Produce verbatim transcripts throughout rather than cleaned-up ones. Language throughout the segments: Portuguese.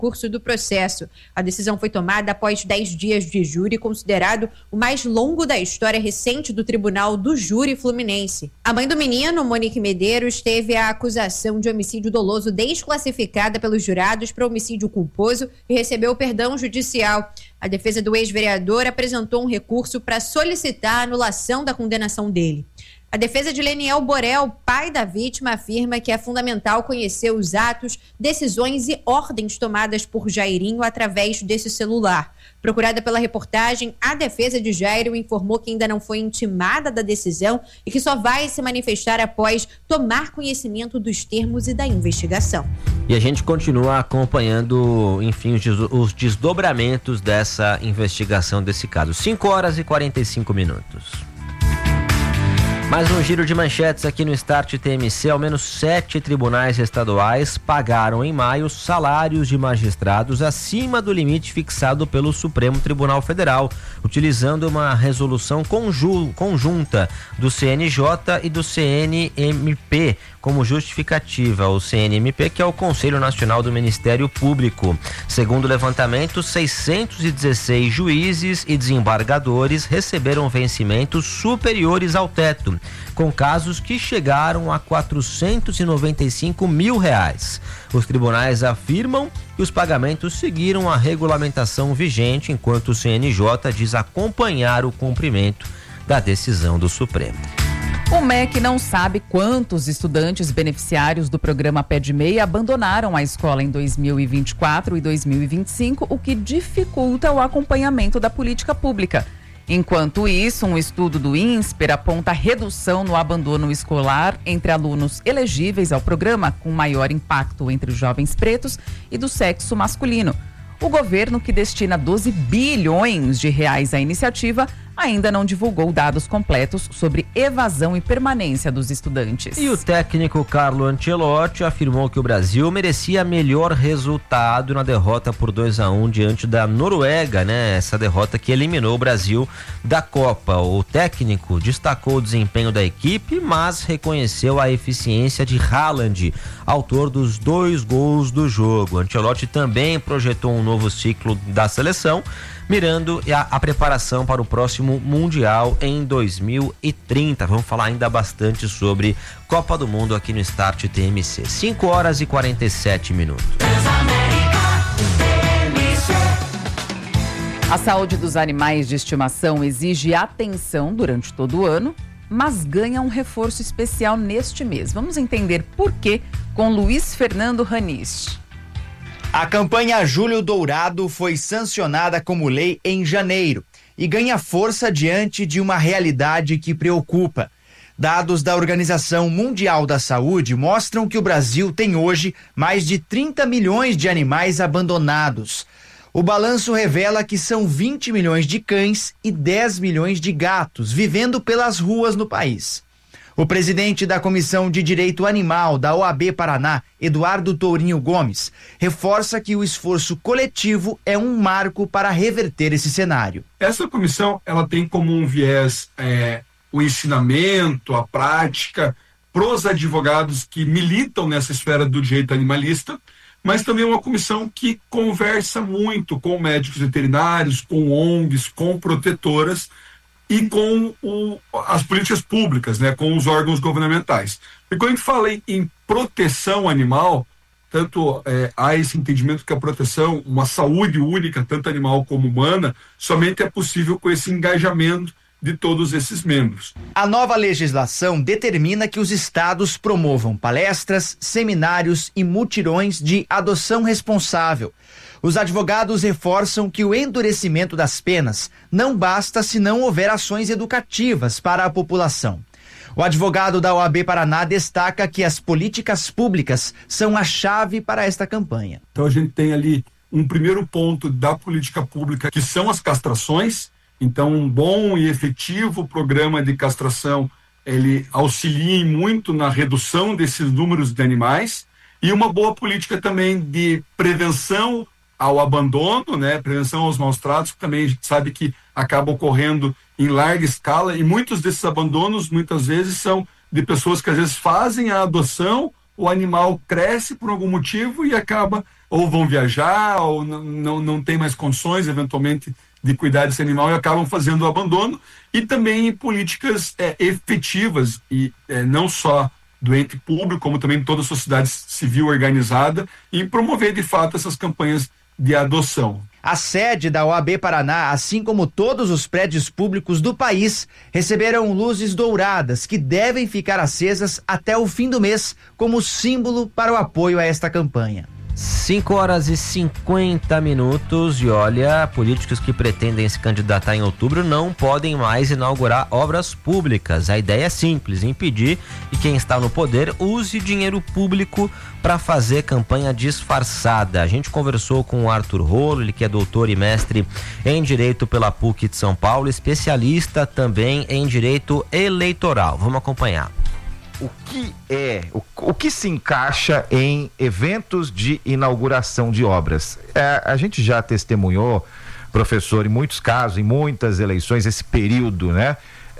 curso do processo. A decisão foi tomada após dez dias de júri, considerado o mais longo da história recente do Tribunal do Júri Fluminense. A mãe do menino, Monique Medeiros, teve a acusação de homicídio doloso desclassificada pelos jurados para homicídio culposo e recebeu perdão judicial. A defesa do ex-vereador apresentou um recurso para solicitar a anulação da condenação dele. A defesa de Leniel Borel, pai da vítima, afirma que é fundamental conhecer os atos, decisões e ordens tomadas por Jairinho através desse celular. Procurada pela reportagem, a defesa de Jairo informou que ainda não foi intimada da decisão e que só vai se manifestar após tomar conhecimento dos termos e da investigação. E a gente continua acompanhando, enfim, os, os desdobramentos dessa investigação desse caso. cinco horas e quarenta e cinco minutos. Mais um giro de manchetes aqui no Start T M C. Ao menos sete tribunais estaduais pagaram em maio salários de magistrados acima do limite fixado pelo Supremo Tribunal Federal, utilizando uma resolução conju- conjunta do C N J e do C N M P como justificativa. O C N M P, que é o Conselho Nacional do Ministério Público. Segundo o levantamento, seiscentos e dezesseis juízes e desembargadores receberam vencimentos superiores ao teto, com casos que chegaram a quatrocentos e noventa e cinco mil reais. Os tribunais afirmam que os pagamentos seguiram a regulamentação vigente, enquanto o C N J diz acompanhar o cumprimento da decisão do Supremo. O M E C não sabe quantos estudantes beneficiários do programa Pé de Meia abandonaram a escola em dois mil e vinte e quatro e dois mil e vinte e cinco, o que dificulta o acompanhamento da política pública. Enquanto isso, um estudo do INSPER aponta redução no abandono escolar entre alunos elegíveis ao programa, com maior impacto entre os jovens pretos e do sexo masculino. O governo, que destina doze bilhões de reais à iniciativa, ainda não divulgou dados completos sobre evasão e permanência dos estudantes. E o técnico Carlo Ancelotti afirmou que o Brasil merecia melhor resultado na derrota por dois a um diante da Noruega, né? Essa derrota que eliminou o Brasil da Copa. O técnico destacou o desempenho da equipe, mas reconheceu a eficiência de Haaland, autor dos dois gols do jogo. Ancelotti também projetou um novo ciclo da seleção, mirando a, a preparação para o próximo Mundial em dois mil e trinta. Vamos falar ainda bastante sobre Copa do Mundo aqui no Start T M C. cinco horas e quarenta e sete minutos. A saúde dos animais de estimação exige atenção durante todo o ano, mas ganha um reforço especial neste mês. Vamos entender por quê com Luiz Fernando Ranis. A campanha Julho Dourado foi sancionada como lei em janeiro e ganha força diante de uma realidade que preocupa. Dados da Organização Mundial da Saúde mostram que o Brasil tem hoje mais de trinta milhões de animais abandonados. O balanço revela que são vinte milhões de cães e dez milhões de gatos vivendo pelas ruas no país. O presidente da Comissão de Direito Animal da O A B Paraná, Eduardo Tourinho Gomes, reforça que o esforço coletivo é um marco para reverter esse cenário. Essa comissão ela tem como um viés é, o ensinamento, a prática, pros advogados que militam nessa esfera do direito animalista, mas também uma comissão que conversa muito com médicos veterinários, com O N Gs, com protetoras, e com o, as políticas públicas, né, com os órgãos governamentais. E quando a gente fala em, em proteção animal, tanto é, há esse entendimento que a proteção, uma saúde única, tanto animal como humana, somente é possível com esse engajamento de todos esses membros. A nova legislação determina que os estados promovam palestras, seminários e mutirões de adoção responsável. Os advogados reforçam que o endurecimento das penas não basta se não houver ações educativas para a população. O advogado da O A B Paraná destaca que as políticas públicas são a chave para esta campanha. Então a gente tem ali um primeiro ponto da política pública, que são as castrações. Então um bom e efetivo programa de castração, ele auxilia muito na redução desses números de animais, e uma boa política também de prevenção ao abandono, né, prevenção aos maus tratos, que também a gente sabe que acaba ocorrendo em larga escala, e muitos desses abandonos, muitas vezes, são de pessoas que às vezes fazem a adoção, o animal cresce por algum motivo e acaba ou vão viajar, ou não, não, não tem mais condições, eventualmente, de cuidar desse animal e acabam fazendo o abandono, e também políticas é, efetivas, e é, não só do ente público, como também toda a sociedade civil organizada, em promover, de fato, essas campanhas de adoção. A sede da O A B Paraná, assim como todos os prédios públicos do país, receberam luzes douradas que devem ficar acesas até o fim do mês, como símbolo para o apoio a esta campanha. cinco horas e cinquenta minutos e olha, políticos que pretendem se candidatar em outubro não podem mais inaugurar obras públicas. A ideia é simples, impedir que quem está no poder use dinheiro público para fazer campanha disfarçada. A gente conversou com o Arthur Rolo, ele que é doutor e mestre em Direito pela P U C de São Paulo, especialista também em Direito Eleitoral. Vamos acompanhar. O que é, o, o que se encaixa em eventos de inauguração de obras? É, a gente já testemunhou, professor, em muitos casos, em muitas eleições, esse período, né?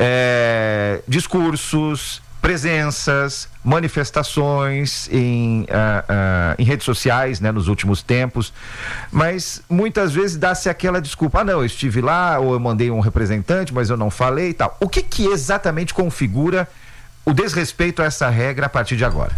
É, discursos, presenças, manifestações em, uh, uh, em redes sociais, né, nos últimos tempos, mas muitas vezes dá-se aquela desculpa, ah não, eu estive lá, ou eu mandei um representante, mas eu não falei e tal. O que que exatamente configura o desrespeito a essa regra a partir de agora?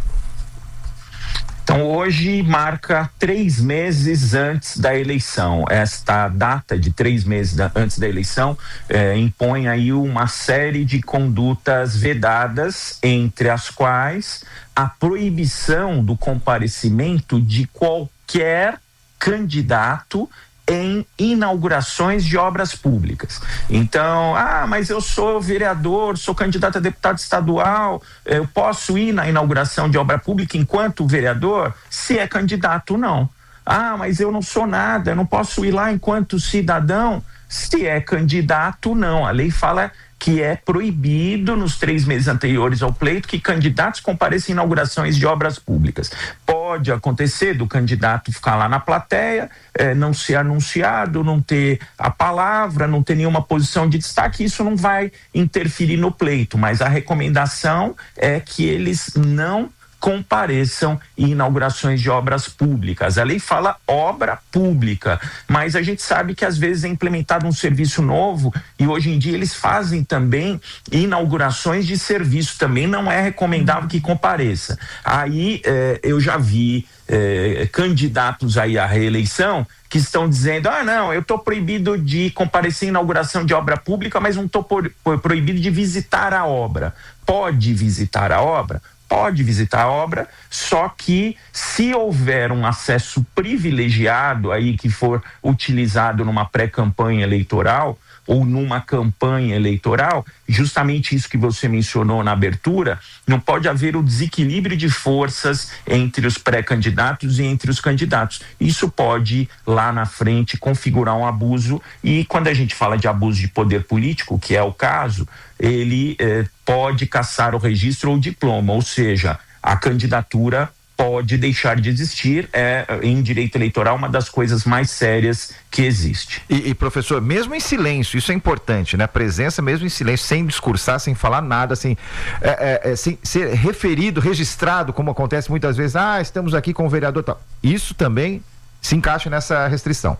Então, hoje marca três meses antes da eleição. Esta data de três meses da, antes da eleição eh, impõe aí uma série de condutas vedadas, entre as quais a proibição do comparecimento de qualquer candidato em inaugurações de obras públicas. Então, ah, mas eu sou vereador, sou candidato a deputado estadual, eu posso ir na inauguração de obra pública enquanto vereador? Se é candidato, não. Ah, mas eu não sou nada, eu não posso ir lá enquanto cidadão? Se é candidato, não. A lei fala que é proibido nos três meses anteriores ao pleito que candidatos compareçam em inaugurações de obras públicas. Pode acontecer do candidato ficar lá na plateia, eh, não ser anunciado, não ter a palavra, não ter nenhuma posição de destaque, isso não vai interferir no pleito, mas a recomendação é que eles não compareçam em inaugurações de obras públicas. A lei fala obra pública, mas a gente sabe que às vezes é implementado um serviço novo e hoje em dia eles fazem também inaugurações de serviço, também não é recomendável que compareça. Aí eh, eu já vi eh, candidatos aí à reeleição que estão dizendo, ah não, eu estou proibido de comparecer em inauguração de obra pública, mas não estou proibido de visitar a obra. Pode visitar a obra? Pode visitar a obra, só que se houver um acesso privilegiado aí que for utilizado numa pré-campanha eleitoral ou numa campanha eleitoral, justamente isso que você mencionou na abertura, não pode haver o desequilíbrio de forças entre os pré-candidatos e entre os candidatos. Isso pode, lá na frente, configurar um abuso, e quando a gente fala de abuso de poder político, que é o caso, ele eh, pode cassar o registro ou o diploma, ou seja, a candidatura pode deixar de existir. É, em direito eleitoral, uma das coisas mais sérias que existe. E, e professor, mesmo em silêncio, isso é importante, né? Presença mesmo em silêncio, sem discursar, sem falar nada, sem, é, é, sem ser referido, registrado, como acontece muitas vezes, ah, estamos aqui com o vereador tal. Isso também se encaixa nessa restrição.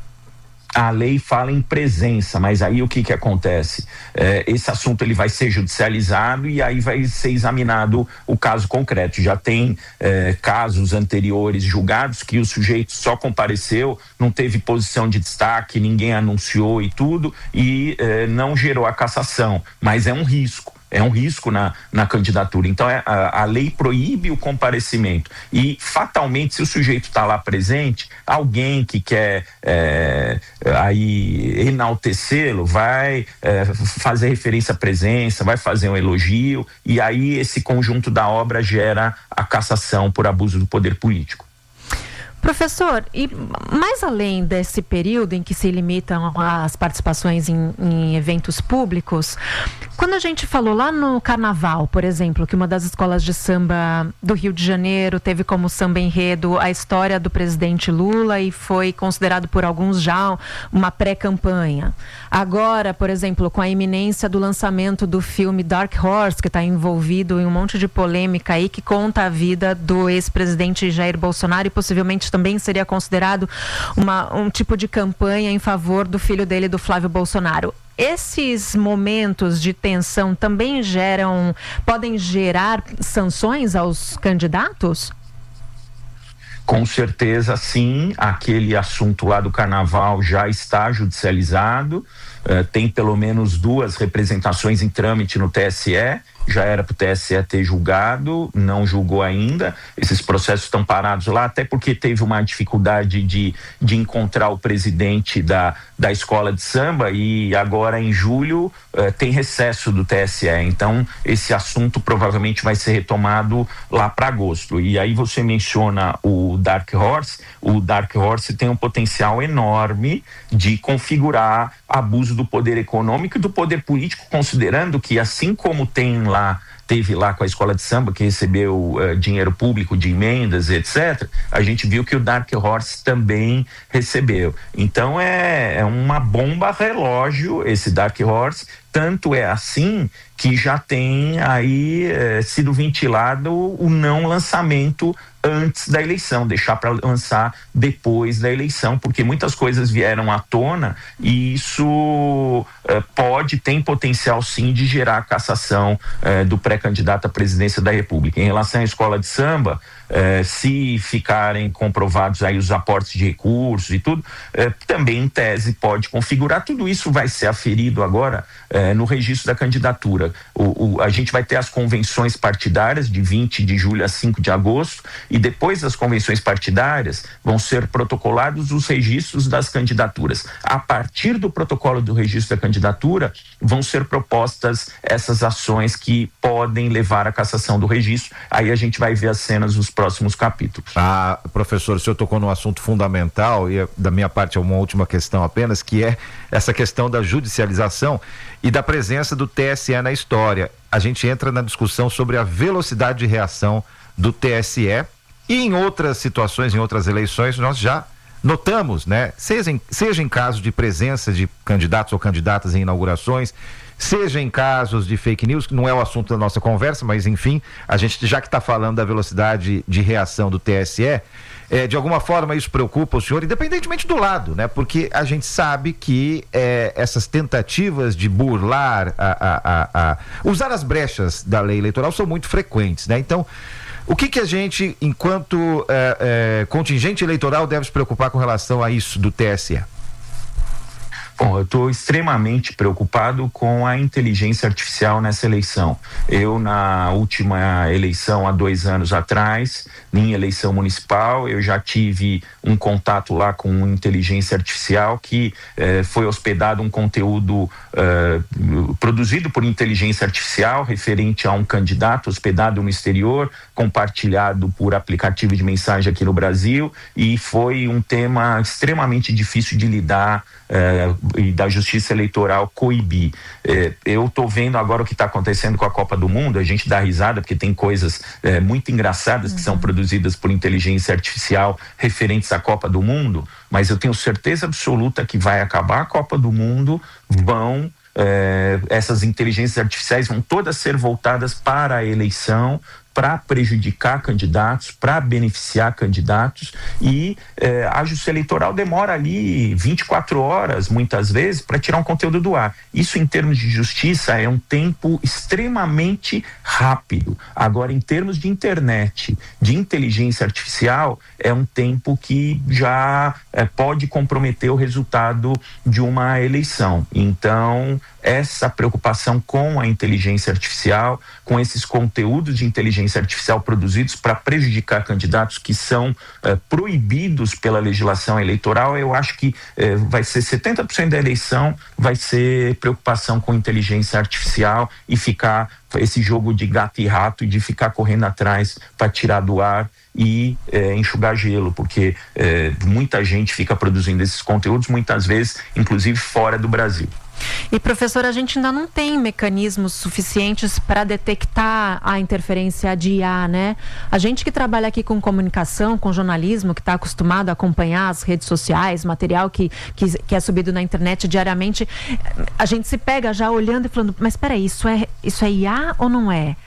A lei fala em presença, mas aí o que que acontece? É, esse assunto ele vai ser judicializado e aí vai ser examinado o caso concreto. Já tem é, casos anteriores julgados que o sujeito só compareceu, não teve posição de destaque, ninguém anunciou e tudo, e é, não gerou a cassação, mas é um risco. É um risco na, na candidatura. Então, é, a, a lei proíbe o comparecimento. E, fatalmente, se o sujeito está lá presente, alguém que quer é, aí enaltecê-lo vai é, fazer referência à presença, vai fazer um elogio, e aí esse conjunto da obra gera a cassação por abuso do poder político. Professor, e mais além desse período em que se limitam as participações em, em eventos públicos, quando a gente falou lá no Carnaval, por exemplo, que uma das escolas de samba do Rio de Janeiro teve como samba enredo a história do presidente Lula e foi considerado por alguns já uma pré-campanha. Agora, por exemplo, com a iminência do lançamento do filme Dark Horse, que está envolvido em um monte de polêmica aí, que conta a vida do ex-presidente Jair Bolsonaro e possivelmente também seria considerado uma, um tipo de campanha em favor do filho dele, do Flávio Bolsonaro. Esses momentos de tensão também geram, podem gerar sanções aos candidatos? Com certeza, sim. Aquele assunto lá do carnaval já está judicializado. Uh, tem pelo menos duas representações em trâmite no T S E. Já era para o T S E ter julgado, não julgou ainda. Esses processos estão parados lá, até porque teve uma dificuldade de, de encontrar o presidente da, da escola de samba, e agora em julho uh, tem recesso do T S E. Então esse assunto provavelmente vai ser retomado lá para agosto. E aí você menciona o Dark Horse. O Dark Horse tem um potencial enorme de configurar abuso do poder econômico e do poder político, considerando que, assim como tem lá, teve lá com a escola de samba, que recebeu uh, dinheiro público de emendas, etcétera, a gente viu que o Dark Horse também recebeu. Então é, é uma bomba relógio esse Dark Horse. Tanto é assim que já tem aí eh, sido ventilado o não lançamento antes da eleição, deixar para lançar depois da eleição, porque muitas coisas vieram à tona e isso eh, pode, tem potencial sim de gerar cassação eh, do pré-candidato à presidência da República. Em relação à escola de samba, eh, se ficarem comprovados aí os aportes de recursos e tudo, eh, também em tese pode configurar. Tudo isso vai ser aferido agora eh, no registro da candidatura. O, o, a gente vai ter as convenções partidárias de vinte de julho a cinco de agosto, e depois das convenções partidárias vão ser protocolados os registros das candidaturas. A partir do protocolo do registro da candidatura vão ser propostas essas ações que podem levar à cassação do registro. Aí a gente vai ver as cenas nos próximos capítulos. Ah, professor, o senhor tocou num assunto fundamental, e da minha parte é uma última questão apenas, que é essa questão da judicialização e da presença do T S E na história. A gente entra na discussão sobre a velocidade de reação do T S E, e em outras situações, em outras eleições, nós já notamos, né? Seja em, seja em caso de presença de candidatos ou candidatas em inaugurações, seja em casos de fake news, que não é o assunto da nossa conversa, mas enfim, a gente já que está falando da velocidade de reação do T S E, é, de alguma forma isso preocupa o senhor, independentemente do lado, né? Porque a gente sabe que é, essas tentativas de burlar, a, a, a, a, usar as brechas da lei eleitoral são muito frequentes, né? Então, o que que a gente, enquanto é, é, contingente eleitoral, deve se preocupar com relação a isso do T S E? Bom, eu estou extremamente preocupado com a inteligência artificial nessa eleição. Eu, na última eleição, há dois anos atrás, em eleição municipal, eu já tive um contato lá com inteligência artificial que eh, foi hospedado um conteúdo eh, produzido por inteligência artificial referente a um candidato hospedado no exterior, compartilhado por aplicativo de mensagem aqui no Brasil, e foi um tema extremamente difícil de lidar eh, e da Justiça Eleitoral coibir. Eh, eu estou vendo agora o que está acontecendo com a Copa do Mundo. A gente dá risada porque tem coisas eh, muito engraçadas uhum. que são produzidas por inteligência artificial referentes à Copa do Mundo, mas eu tenho certeza absoluta que vai acabar a Copa do Mundo, vão eh, essas inteligências artificiais vão todas ser voltadas para a eleição, para prejudicar candidatos, para beneficiar candidatos, e eh, a Justiça Eleitoral demora ali vinte e quatro horas, muitas vezes, para tirar um conteúdo do ar. Isso, em termos de justiça, é um tempo extremamente rápido. Agora, em termos de internet, de inteligência artificial, é um tempo que já eh, pode comprometer o resultado de uma eleição. Então, essa preocupação com a inteligência artificial, com esses conteúdos de inteligência artificial produzidos para prejudicar candidatos que são eh, proibidos pela legislação eleitoral, eu acho que eh, vai ser setenta por cento da eleição, vai ser preocupação com inteligência artificial e ficar esse jogo de gato e rato e de ficar correndo atrás para tirar do ar e eh, enxugar gelo, porque eh, muita gente fica produzindo esses conteúdos, muitas vezes, inclusive fora do Brasil. E, professor, a gente ainda não tem mecanismos suficientes para detectar a interferência de I A, né? A gente que trabalha aqui com comunicação, com jornalismo, que está acostumado a acompanhar as redes sociais, material que, que, que é subido na internet diariamente, a gente se pega já olhando e falando, mas peraí, isso é, isso é I A ou não é?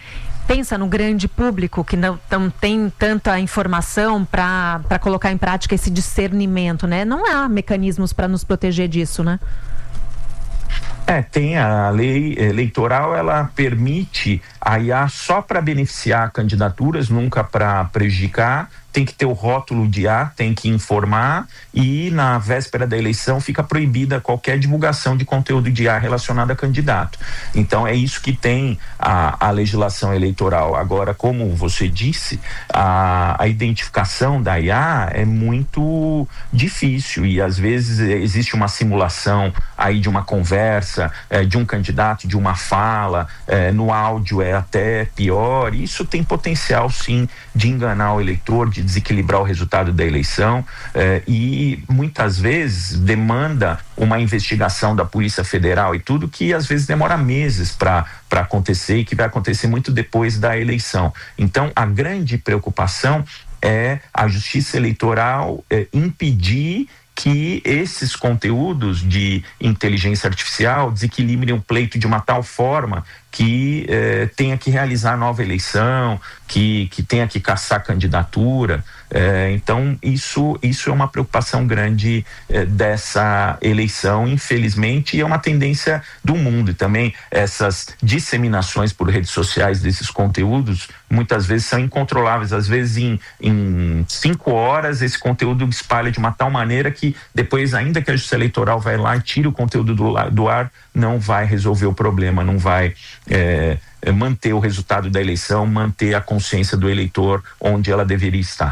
pensa no grande público que não, não tem tanta informação para colocar em prática esse discernimento, né? Não há mecanismos para nos proteger disso, né? É, tem a lei eleitoral, ela permite a I A só para beneficiar candidaturas, nunca para prejudicar. Tem que ter o rótulo de I A, tem que informar, e na véspera da eleição fica proibida qualquer divulgação de conteúdo de I A relacionado a candidato. Então é isso que tem a, a legislação eleitoral. Agora, como você disse, a, a identificação da I A é muito difícil, e às vezes existe uma simulação aí de uma conversa, é, de um candidato, de uma fala, é, no áudio é até pior. Isso tem potencial sim de enganar o eleitor, de desequilibrar o resultado da eleição, eh, e muitas vezes demanda uma investigação da Polícia Federal e tudo, que às vezes demora meses para para acontecer, e que vai acontecer muito depois da eleição. Então a grande preocupação é a Justiça Eleitoral eh, impedir que esses conteúdos de inteligência artificial desequilibrem o pleito de uma tal forma que eh, tenha que realizar nova eleição, que, que tenha que caçar candidatura. Eh, então isso, isso é uma preocupação grande eh, dessa eleição, infelizmente, e é uma tendência do mundo. E também essas disseminações por redes sociais desses conteúdos muitas vezes são incontroláveis. Às vezes em, em cinco horas esse conteúdo espalha de uma tal maneira que depois, ainda que a Justiça Eleitoral vai lá e tire o conteúdo do, do ar, não vai resolver o problema, não vai é, manter o resultado da eleição, manter a consciência do eleitor onde ela deveria estar.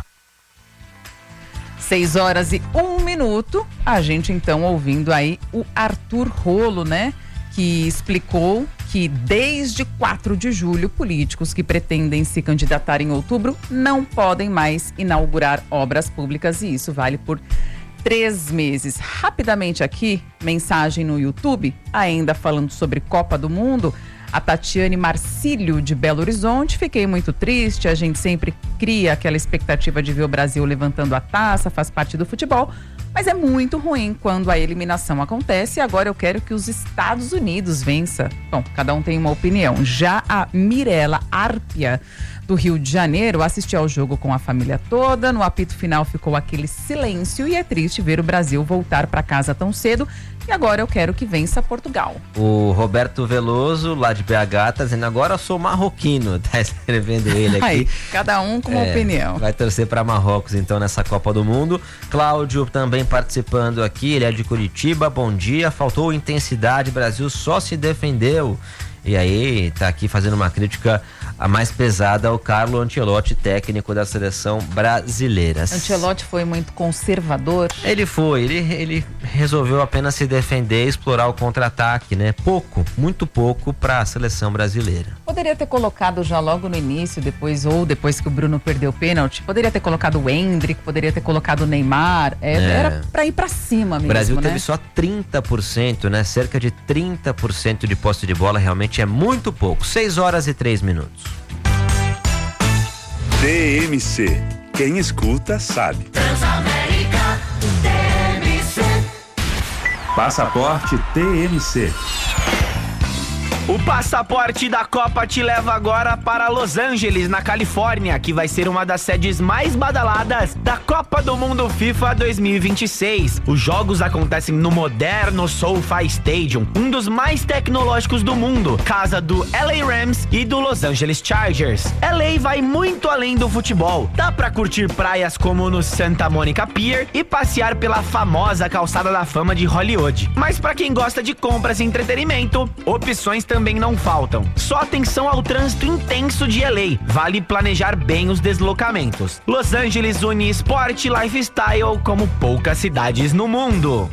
Seis horas e um minuto, a gente então ouvindo aí o Arthur Rolo, né? Que explicou que desde quatro de julho, políticos que pretendem se candidatar em outubro não podem mais inaugurar obras públicas, e isso vale por três meses. Rapidamente aqui, mensagem no YouTube, ainda falando sobre Copa do Mundo, a Tatiane Marcílio de Belo Horizonte: fiquei muito triste, a gente sempre cria aquela expectativa de ver o Brasil levantando a taça, faz parte do futebol, mas é muito ruim quando a eliminação acontece, e agora eu quero que os Estados Unidos vença. Bom, cada um tem uma opinião. Já a Mirela Árpia, do Rio de Janeiro, assistiu ao jogo com a família toda, no apito final ficou aquele silêncio, e é triste ver o Brasil voltar para casa tão cedo, e agora eu quero que vença Portugal. O Roberto Veloso, lá de B H, tá dizendo: agora eu sou marroquino, tá escrevendo ele aqui. Aí, cada um com uma é, opinião. Vai torcer para Marrocos então nessa Copa do Mundo. Cláudio também participando aqui, ele é de Curitiba. Bom dia, faltou intensidade, Brasil só se defendeu. E aí, tá aqui fazendo uma crítica a mais pesada ao Carlo Ancelotti, técnico da seleção brasileira. Ancelotti foi muito conservador? Ele foi, ele, ele resolveu apenas se defender e explorar o contra-ataque, né? Pouco, muito pouco para a seleção brasileira. Poderia ter colocado já logo no início, depois, ou depois que o Bruno perdeu o pênalti, poderia ter colocado o Endrick, poderia ter colocado o Neymar, é, é. era para ir para cima mesmo, O Brasil, né? Teve né? só trinta por cento, né? Cerca de trinta por cento de posse de bola, realmente é muito pouco. seis horas e três minutos. T M C. Quem escuta sabe. Transamérica T M C. Passaporte T M C. O passaporte da Copa te leva agora para Los Angeles, na Califórnia, que vai ser uma das sedes mais badaladas da Copa do Mundo FIFA dois mil e vinte e seis. Os jogos acontecem no moderno SoFi Stadium, um dos mais tecnológicos do mundo, casa do L A Rams e do Los Angeles Chargers. L A vai muito além do futebol. Dá pra curtir praias como no Santa Monica Pier e passear pela famosa calçada da fama de Hollywood. Mas pra quem gosta de compras e entretenimento, opções também também não faltam. Só atenção ao trânsito intenso de L A. Vale planejar bem os deslocamentos. Los Angeles une esporte e lifestyle como poucas cidades no mundo.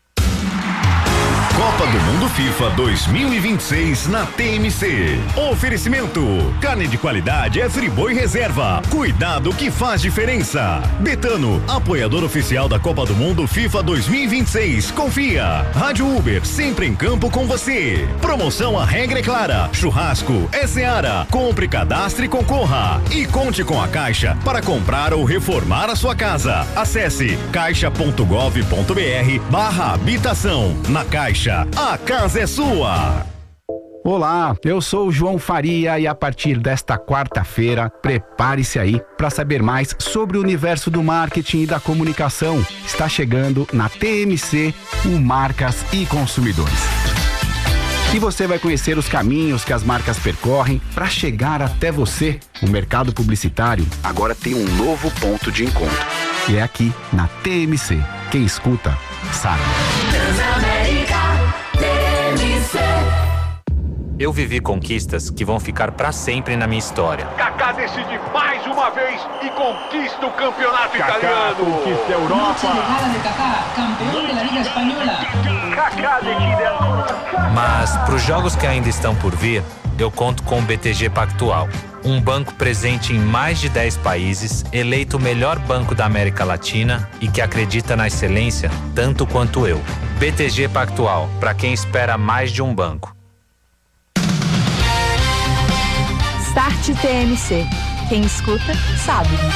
Copa do Mundo FIFA dois mil e vinte e seis na T M C. Oferecimento: carne de qualidade é Friboi Reserva. Cuidado que faz diferença. Betano, apoiador oficial da Copa do Mundo FIFA dois mil e vinte e seis. Confia. Rádio Uber, sempre em campo com você. Promoção: a regra é clara. Churrasco é Seara. Compre, cadastre e concorra. E conte com a Caixa para comprar ou reformar a sua casa. Acesse caixa ponto gov ponto br barra habitação. Na Caixa, a casa é sua. Olá, eu sou o João Faria e a partir desta quarta-feira, prepare-se aí para saber mais sobre o universo do marketing e da comunicação. Está chegando na T M C o Marcas e Consumidores. E você vai conhecer os caminhos que as marcas percorrem para chegar até você. O mercado publicitário agora tem um novo ponto de encontro. E é aqui na T M C. Quem escuta, sabe. Transamérica T M C. Eu vivi conquistas que vão ficar para sempre na minha história. Kaká decide mais uma vez e conquista o campeonato Kaká italiano. Conquista a Europa. Noche de de Kaká, campeão da Liga Espanhola. Kaká decide agora. Mas para os jogos que ainda estão por vir, eu conto com o B T G Pactual, um banco presente em mais de dez países, eleito o melhor banco da América Latina e que acredita na excelência tanto quanto eu. B T G Pactual, para quem espera mais de um banco. Start T M C. Quem escuta, sabe.